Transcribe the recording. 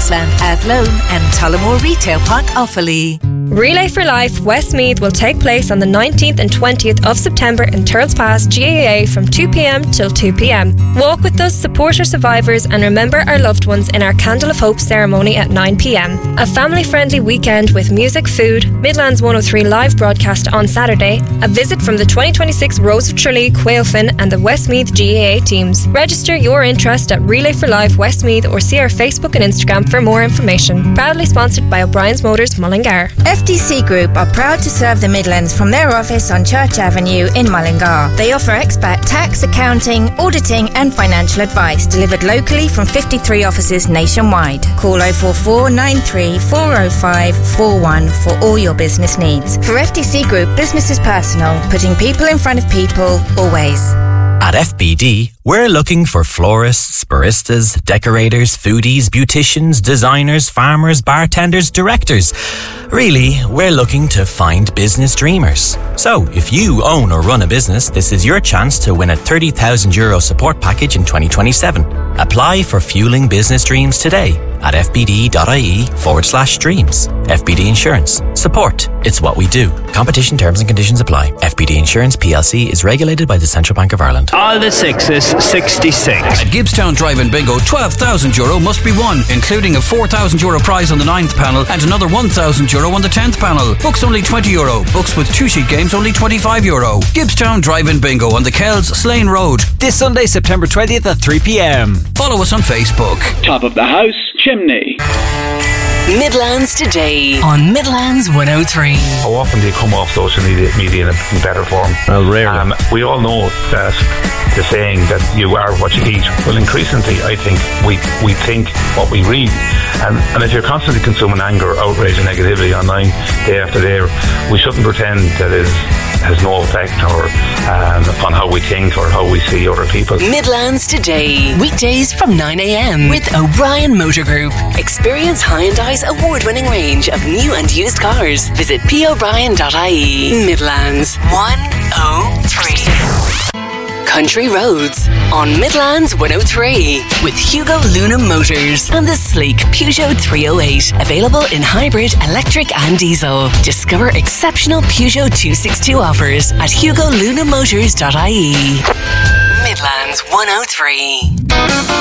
Roseland, Athlone and Tullamore Retail Park, Offaly. Relay for Life Westmeath will take place on the 19th and 20th of September in Turles Pass, GAA from 2pm till 2pm. Walk with us, support our survivors and remember our loved ones in our Candle of Hope ceremony at 9pm. A family-friendly weekend with music, food, Midlands 103 live broadcast on Saturday, a visit from the 2026 Rose of Tralee, Quailfin and the Westmeath GAA teams. Register your interest at Relay for Life Westmeath or see our Facebook and Instagram for more information. Proudly sponsored by O'Brien's Motors, Mullingar. FTC Group are proud to serve the Midlands from their office on Church Avenue in Mullingar. They offer expat tax, accounting, auditing and financial advice delivered locally from 53 offices nationwide. Call 044 93 405 41 for all your business needs. For FTC Group, business is personal, putting people in front of people, always. At FBD, we're looking for florists, baristas, decorators, foodies, beauticians, designers, farmers, bartenders, directors. Really, we're looking to find business dreamers. So, if you own or run a business, this is your chance to win a €30,000 support package in 2027. Apply for Fueling Business Dreams today at fbd.ie/dreams. FBD Insurance. Support. It's what we do. Competition terms and conditions apply. FBD Insurance PLC is regulated by the Central Bank of Ireland. All the sixes, 66. At Gibbstown Drive-In Bingo, €12,000 must be won, including a €4,000 prize on the 9th panel and another €1,000 on the 10th panel. Books only €20. Books with 2-sheet games only €25. Gibbstown Drive-In Bingo on the Kells, Slane Road. This Sunday, September 20th at 3pm. Follow us on Facebook. Top of the house, chimney. Midlands Today on Midlands 103. How often do you come off social media in better form? Well, rarely. We all know that the saying that you are what you eat. Well, increasingly, I think we think what we read. And if you're constantly consuming anger, outrage and negativity online day after day, we shouldn't pretend that it has no effect on how we think or how we see other people. Midlands Today, weekdays from 9am with O'Brien Motor Group. Experience Hyundai's award-winning range of new and used cars. Visit pobrien.ie. Midlands 103. Country Roads on Midlands 103 with Hugo Luna Motors and the sleek Peugeot 308. Available in hybrid, electric and diesel. Discover exceptional Peugeot 262 offers at hugolunamotors.ie. Midlands 103.